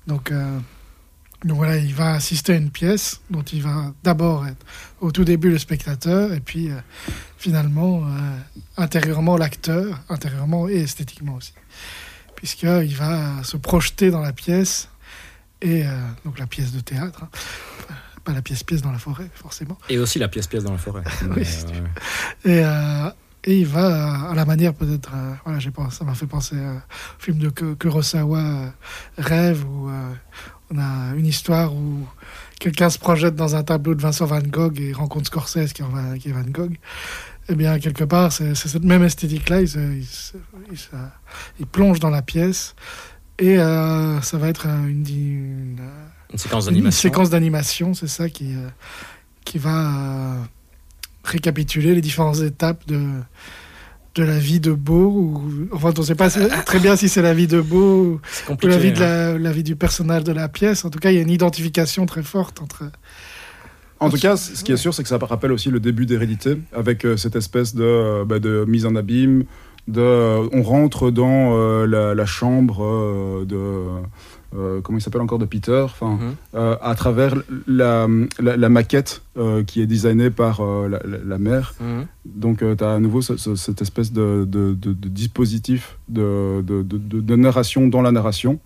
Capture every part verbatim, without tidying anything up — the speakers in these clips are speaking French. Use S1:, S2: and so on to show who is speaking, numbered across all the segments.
S1: Donc, euh, donc voilà, il va assister à une pièce dont il va d'abord être au tout début le spectateur et puis euh, finalement euh, intérieurement l'acteur, intérieurement et esthétiquement aussi. Puisqu'il va se projeter dans la pièce, et euh, donc la pièce de théâtre, hein. Pas la pièce-pièce dans la forêt, forcément.
S2: Et aussi la pièce-pièce dans la forêt.
S1: Oui, euh, et, euh, et il va, à la manière peut-être, euh, voilà, j'ai pensé, ça m'a fait penser au film de Kurosawa, euh, Rêve, où euh, on a une histoire où quelqu'un se projette dans un tableau de Vincent Van Gogh et rencontre Scorsese qui est Van, qui est Van Gogh. Eh bien, quelque part, c'est, c'est cette même esthétique-là. Il, se, il, se, il, se, il plonge dans la pièce et euh, ça va être une, une,
S2: une séquence d'animation.
S1: Une séquence d'animation, c'est ça qui, euh, qui va euh, récapituler les différentes étapes de, de la vie de Beau. Ou, enfin, on ne sait pas très bien si c'est la vie de Beau ou la vie, de la, la vie du personnage de la pièce. En tout cas, il y a une identification très forte entre...
S3: En tout cas, ce qui est sûr, c'est que ça rappelle aussi le début d'Hérédité, avec euh, cette espèce de, euh, bah, de mise en abîme. De, euh, on rentre dans euh, la, la chambre euh, de... Euh, comment il s'appelle encore, de Peter, enfin, mm-hmm. euh, à travers la, la, la maquette euh, qui est designée par euh, la, la, la mère. Mm-hmm. Donc, euh, tu as à nouveau ce, ce, cette espèce de, de, de, de dispositif de, de, de, de, de narration dans la narration.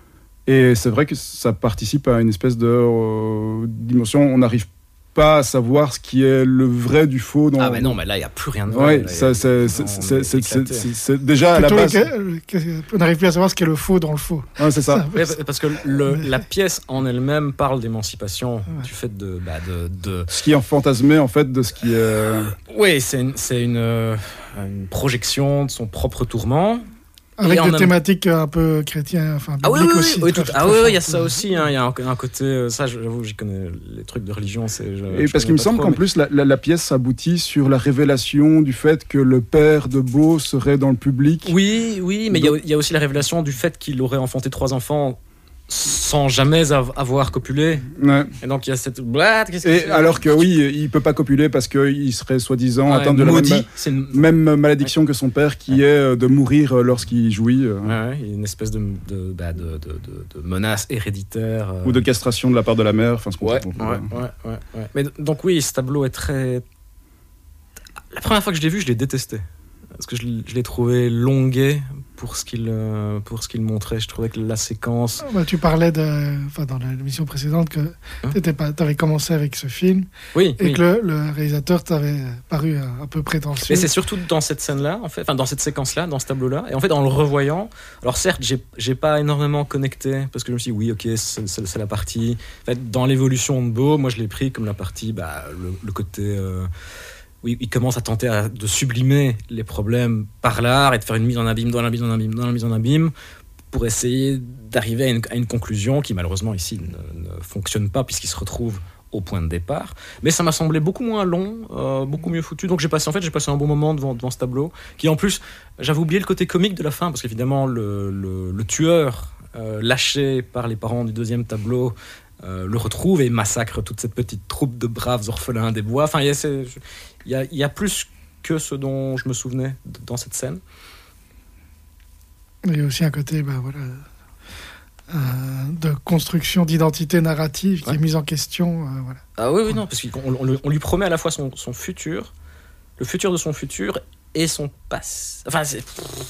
S3: Et c'est vrai que ça participe à une espèce de euh, dimension. On n'arrive pas à savoir ce qui est le vrai du faux. Dans...
S2: Ah mais non, mais là, il n'y a plus rien de vrai.
S3: Ouais, ça, c'est, c'est, c'est, c'est, c'est, c'est, c'est déjà à la base...
S1: Que, que, on n'arrive plus à savoir ce qu'est le faux dans le faux.
S3: Ouais, c'est ça.
S2: Ouais, parce que le, la pièce en elle-même parle d'émancipation, ouais. du fait de, bah, de, de...
S3: Ce qui est fantasmé, en fait, de ce qui est...
S2: Oui, c'est une, c'est une, une projection de son propre tourment.
S1: Avec des même... thématiques un peu chrétiennes, enfin bibliques
S2: ah oui, oui,
S1: aussi.
S2: Oui, tout... Ah oui, il oui, y a ça aussi. Hein. Il y a un, un côté, ça, j'avoue, j'y connais les trucs de religion. C'est, je,
S3: et
S2: je
S3: parce qu'il me semble
S2: trop,
S3: qu'en
S2: mais...
S3: plus la, la, la pièce aboutit sur la révélation du fait que le père de Beau serait dans le public.
S2: Oui, oui, mais il Donc... y, y a aussi la révélation du fait qu'il aurait enfanté trois enfants sans jamais av- avoir copulé.
S3: Ouais.
S2: Et donc il y a cette blague. Qu'est-ce que
S3: et
S2: c'est
S3: alors que oui, il peut pas copuler parce qu'il serait soi-disant
S2: ouais,
S3: atteint de
S2: maudit.
S3: la même,
S2: c'est une...
S3: même malédiction ouais. que son père, qui ouais. est de mourir lorsqu'il jouit.
S2: Ouais, ouais, il y a une espèce de, de, bah, de, de, de, de menace héréditaire. Euh...
S3: Ou de castration de la part de la mère. Enfin, ce
S2: ouais, ouais, ouais, ouais, ouais. Mais donc oui, ce tableau est très... La première fois que je l'ai vu, je l'ai détesté. Parce que je, je l'ai trouvé longuet pour ce qu'il euh, pour ce qu'il montrait. Je trouvais que la séquence.
S1: Oh, bah, tu parlais de, enfin dans l'émission précédente que hein? t'étais pas, t'avais commencé avec ce film.
S2: Oui.
S1: Et
S2: oui.
S1: que le, le réalisateur t'avait paru un, un peu prétentieux.
S2: Mais c'est surtout dans cette scène-là, en fait, enfin dans cette séquence-là, dans ce tableau-là. Et en fait, en le revoyant, alors certes, j'ai j'ai pas énormément connecté parce que je me suis dit oui, ok, c'est, c'est, c'est la partie. En fait, dans l'évolution de Beau, moi je l'ai pris comme la partie, bah le, le côté. Euh, Oui, il commence à tenter à, de sublimer les problèmes par l'art et de faire une mise en abîme, dans la mise en abîme, dans la mise en abîme, pour essayer d'arriver à une, à une conclusion qui, malheureusement, ici, ne, ne fonctionne pas puisqu'il se retrouve au point de départ. Mais ça m'a semblé beaucoup moins long, euh, beaucoup mieux foutu. Donc j'ai passé, en fait, j'ai passé un bon moment devant, devant ce tableau, qui en plus, j'avais oublié le côté comique de la fin, parce qu'évidemment, le, le, le tueur euh, lâché par les parents du deuxième tableau Euh, le retrouve et massacre toute cette petite troupe de braves orphelins des bois. Enfin, il y a, il y a, il y a plus que ce dont je me souvenais dans cette scène.
S1: Il y a aussi un côté, ben voilà, euh, de construction d'identité narrative qui ouais. est mise en question. Euh, voilà.
S2: Ah oui, oui, non, parce qu'on on, on lui promet à la fois son, son futur, le futur de son futur et son passé. Enfin, c'est...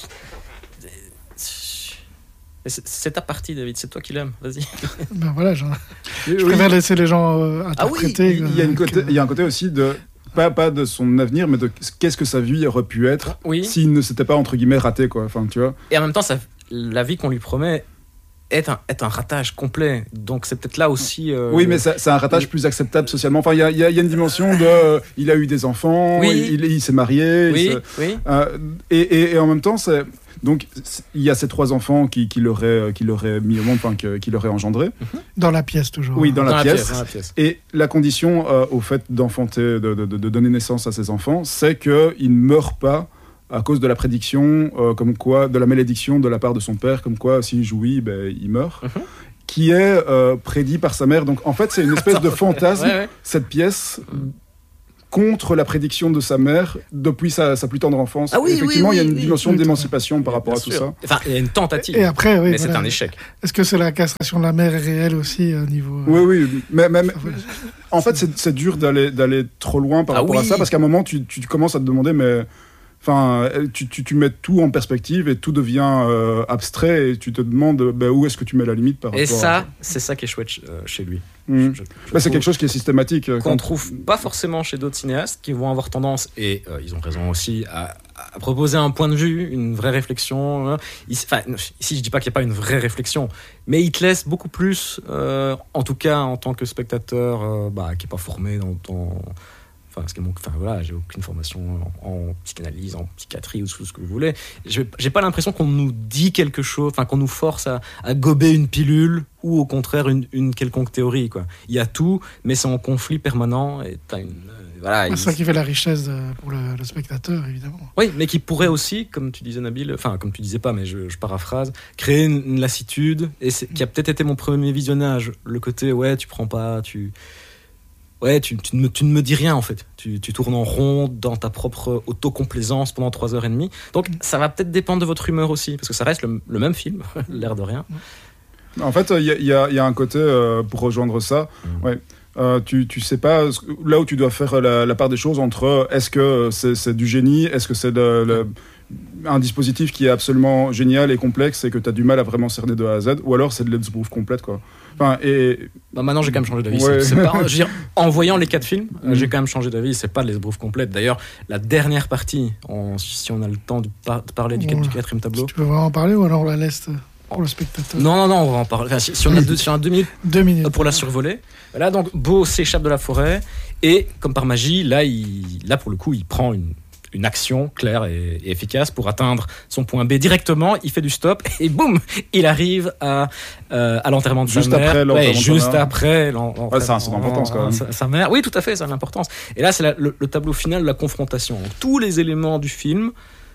S2: C'est, c'est ta partie, David, c'est toi qui l'aimes, vas-y.
S1: Ben voilà, genre, je oui. préfère laisser les gens euh, interpréter.
S3: Ah oui, il, y a une côté, que... il y a un côté aussi de, pas, pas de son avenir, mais de qu'est-ce que sa vie aurait pu être
S2: oui.
S3: s'il ne s'était pas, entre guillemets, raté, quoi. Enfin, tu vois.
S2: Et en même temps, ça, la vie qu'on lui promet est un, est un ratage complet. Donc c'est peut-être là aussi... Euh,
S3: oui, mais c'est, c'est un ratage plus acceptable socialement. Enfin, il y a, y a, y a une dimension de... Euh, il a eu des enfants,
S2: oui.
S3: il, il, il s'est marié.
S2: Oui,
S3: il se,
S2: oui.
S3: Euh, et, et, et en même temps, c'est... Donc, il y a ces trois enfants qui, qui, l'auraient, qui l'auraient mis au monde, enfin, qui l'auraient engendré.
S1: Dans la pièce, toujours.
S3: Oui, dans,
S2: dans,
S3: la,
S2: la,
S3: pièce.
S2: pièce, dans la pièce.
S3: Et la condition euh, au fait d'enfanter, de, de, de, de donner naissance à ces enfants, c'est qu'ils ne meurent pas à cause de la prédiction, euh, comme quoi, de la malédiction de la part de son père, comme quoi, s'il jouit, ben, il meurt. Mm-hmm. Qui est euh, prédit par sa mère. Donc, en fait, c'est une espèce de fantasme, ouais, ouais. cette pièce... contre la prédiction de sa mère depuis sa, sa plus tendre enfance.
S2: Ah oui,
S3: Et effectivement,
S2: oui,
S3: il y a
S2: oui,
S3: une
S2: oui,
S3: dimension
S1: oui,
S3: d'émancipation par rapport
S2: Bien
S3: à tout
S2: sûr.
S3: ça.
S2: Enfin, il y a une tentative.
S1: Et après, oui,
S2: mais
S1: voilà.
S2: c'est un échec.
S1: Est-ce que c'est la castration de la mère est réelle aussi au niveau euh,
S3: Oui, oui, mais, mais- mais-
S1: enfin, voilà.
S3: en fait, c'est c'est dur d'aller d'aller trop loin par
S2: Ah
S3: rapport à
S2: oui.
S3: ça, parce qu'à un moment, tu, tu commences à te demander, mais enfin, tu, tu, tu mets tout en perspective et tout devient euh, abstrait et tu te demandes ben, où est-ce que tu mets la limite par
S2: Et
S3: rapport à
S2: ça, c'est ça qui est chouette euh, chez lui.
S3: Mhm.
S2: Je- je
S3: Bah, c'est
S2: trouve
S3: quelque chose qui est systématique. euh,
S2: qu'on
S3: quand-
S2: trouve pas forcément chez d'autres cinéastes qui vont avoir tendance, et euh, ils ont raison aussi, à, à proposer un point de vue, une vraie réflexion. Hein. Ici, enfin, ici, je dis pas qu'il n'y a pas une vraie réflexion, mais il te laisse beaucoup plus, euh, en tout cas en tant que spectateur euh, bah, qui n'est pas formé dans... dans Enfin, parce que mon- enfin, voilà, j'ai aucune formation en, en psychanalyse, en psychiatrie ou tout ce que vous voulez. Je- J'ai pas l'impression qu'on nous dit quelque chose, enfin qu'on nous force à, à gober une pilule ou au contraire une, une quelconque théorie. Quoi. Il y a tout, mais c'est en conflit permanent. Et t'as une, euh, voilà,
S1: C'est
S2: il-
S1: ça qui fait la richesse de- pour le, le spectateur, évidemment.
S2: oui, mais qui pourrait aussi, comme tu disais Nabil, enfin comme tu disais pas, mais je, je paraphrase, créer une, une lassitude, et c'est, qui a peut-être été mon premier visionnage, le côté ouais tu prends pas, tu ouais tu, tu, ne, me, tu ne me dis rien en fait, tu, tu tournes en rond dans ta propre autocomplaisance pendant trois heures et demie, donc ça va peut-être dépendre de votre humeur aussi, parce que ça reste le, le même film, l'air de rien.
S3: En fait, il y, a- il y a il y a un côté, euh, pour rejoindre ça,
S2: Mm.
S3: ouais, euh, tu, tu sais pas, ce- là où tu dois faire la, la part des choses entre euh, est-ce que c'est, c'est du génie, est-ce que c'est le- le- un dispositif qui est absolument génial et complexe et que tu as du mal à vraiment cerner de A à Z, ou alors c'est de let's proof complète, quoi. Enfin, et,
S2: Bah maintenant j'ai quand même changé d'avis.
S3: Ouais.
S2: C'est- c'est pas- je veux dire, en voyant les quatre films, euh,
S3: Mm.
S2: j'ai quand même changé d'avis. C'est pas les esbroufs complètes. D'ailleurs, la dernière partie, on- si on a le temps de, par- de parler du,
S1: Ouais.
S2: du quatrième tableau.
S1: Tu peux vraiment en parler ou alors on la laisse euh, pour le spectateur.
S2: Non, non, non, on va en parler. Enfin, si, si on a deux, si on a deux minutes
S1: Deux minutes.
S2: pour la survoler. Là, donc, Beau s'échappe de la forêt et, comme par magie, là, il, là pour le coup, il prend une, une action claire et, et efficace pour atteindre son point B directement. Il fait du stop et boum, il arrive à, euh, à l'enterrement de
S3: Juste
S2: sa mère.
S3: après l'enterrement
S2: Ouais,
S3: de sa
S2: juste
S3: mère.
S2: après l'en- l'enterrement
S3: Ouais, ça a son importance, quand même.
S2: Sa, sa mère. Oui, tout à fait, ça a l'importance. Et là, c'est la- le, le tableau final de la confrontation. Tous les éléments du film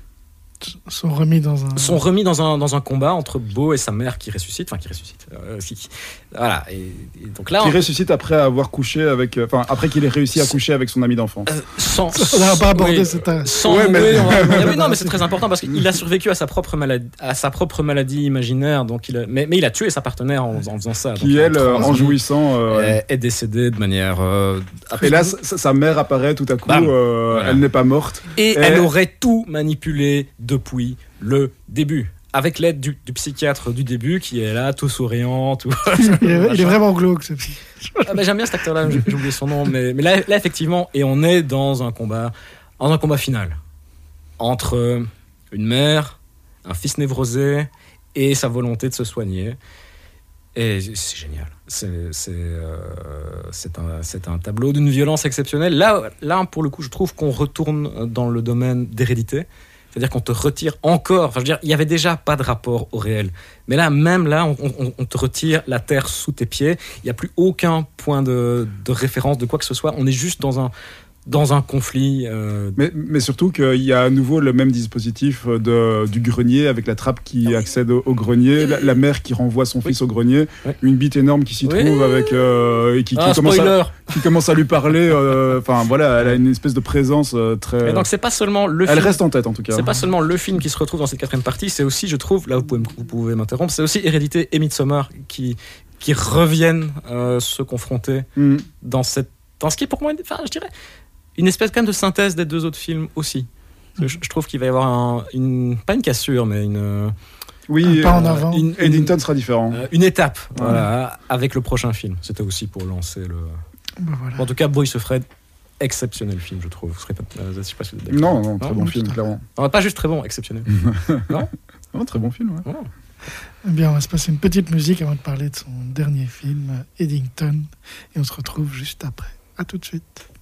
S1: Sont remis dans un.
S2: sont remis dans un, dans un combat entre Beau et sa mère qui ressuscite, enfin qui ressuscite, euh, qui- qui- voilà, et, et donc là,
S3: qui
S2: on-
S3: ressuscite après avoir couché avec, euh, enfin, après qu'il ait réussi à coucher avec son ami d'enfance.
S2: euh, sans,
S1: On n'a pas abordé
S2: oui,
S1: cette. euh,
S2: sans
S3: Ouais, mais-
S2: oui, on va- Ah oui, non, mais c'est très important parce qu'il a survécu à sa propre maladie, à sa propre maladie imaginaire, donc il a, mais, mais il a tué sa partenaire en, en faisant ça.
S3: Qui,
S2: donc,
S3: elle, euh, en
S2: transmis,
S3: jouissant. euh, ouais.
S2: est, est décédée de manière. euh,
S3: Et là, sa, sa mère apparaît tout à coup,
S2: Bam.
S3: euh,
S2: Voilà.
S3: elle n'est pas morte.
S2: Et
S3: Et-
S2: elle aurait tout manipulé depuis le début. Avec l'aide du, du psychiatre du début qui est là, tout souriant, tout.
S1: Il est, il est vraiment glauque, ce petit.
S2: Ah bah, j'aime bien cet acteur-là, j'ai j'ai oublié son nom, mais, mais là, là, effectivement, et on est dans un combat, dans un combat final entre une mère, un fils névrosé et sa volonté de se soigner. Et c'est génial. C'est c'est, euh, c'est un, c'est un tableau d'une violence exceptionnelle. Là, là, pour le coup, je trouve qu'on retourne dans le domaine d'hérédité. C'est-à-dire qu'on te retire encore. Enfin, je veux dire, il n'y avait déjà pas de rapport au réel. Mais là, même là, on, on- on te retire la terre sous tes pieds. Il n'y a plus aucun point de, de référence de quoi que ce soit. On est juste dans un, dans un conflit. euh,
S3: Mais, mais surtout qu'il y a à nouveau le même dispositif de, du grenier avec la trappe qui accède au, au grenier, la, la mère qui renvoie son
S2: Oui.
S3: fils au grenier,
S2: Oui.
S3: une bite énorme qui s'y
S2: Oui.
S3: trouve avec, euh, et qui, qui
S2: Ah,
S3: commence
S2: spoiler.
S3: à, qui commence à lui parler. euh, Enfin voilà, elle a une espèce de présence euh, très.
S2: Et donc, c'est pas seulement le
S3: Elle
S2: film.
S3: reste en tête en tout cas.
S2: C'est pas seulement le film qui se retrouve dans cette quatrième partie, c'est aussi, je trouve, là vous pouvez, m- vous pouvez m'interrompre, c'est aussi Hérédité et Midsommar qui, qui reviennent euh, se confronter
S3: Mm.
S2: dans, cette, dans ce qui est pour moi, une- enfin, je dirais, une espèce quand même de synthèse des deux autres films aussi. Parce que Je, je trouve qu'il va y avoir un- une, pas une cassure, mais une, euh,
S3: Oui,
S1: Un pas en
S3: euh,
S1: avant.
S2: une, une,
S3: Eddington sera différent.
S2: euh, une étape voilà, avec le prochain film. C'était aussi pour lancer le.
S1: Bah, voilà.
S2: En tout cas, Boy se ferait exceptionnel film, je trouve. Vous serez pas, euh, je sais pas si vous êtes d'accord.
S3: Non, non, très
S2: Non,
S3: bon
S1: non,
S3: film,
S1: putain.
S3: clairement.
S2: Non, pas juste très bon, exceptionnel.
S3: Non, très bon film, ouais.
S2: Oh.
S1: Eh bien, on va se passer une petite musique avant de parler de son dernier film, Eddington. Et on se retrouve juste après. À tout de suite.